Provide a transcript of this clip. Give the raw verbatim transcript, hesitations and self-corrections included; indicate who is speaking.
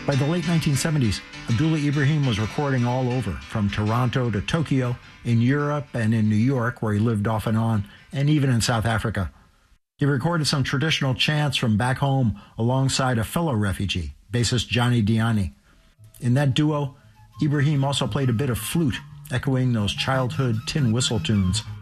Speaker 1: By the late nineteen seventies, Abdullah Ibrahim was recording all over, from Toronto to Tokyo, in Europe and in New York, where he lived off and on, and even in South Africa. He recorded some traditional chants from back home alongside a fellow refugee, bassist Johnny Diani. In that duo, Ibrahim also played a bit of flute, echoing those childhood tin whistle tunes.